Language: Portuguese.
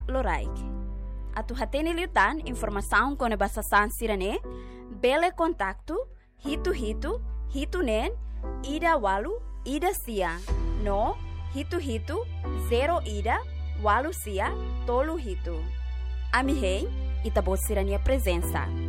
Loraik. Atu hatene liutan informação com a basasan sirane, bele contacto, hitu nen, ida walu, ida sia, no, hitu, zero ida, walu sia, tolu hitu. Amihei, itabot sirania presença.